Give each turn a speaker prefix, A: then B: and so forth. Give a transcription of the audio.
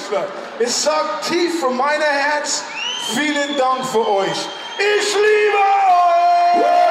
A: wird. Ich sage tief von meinem Herz, vielen Dank für euch. Ich liebe euch!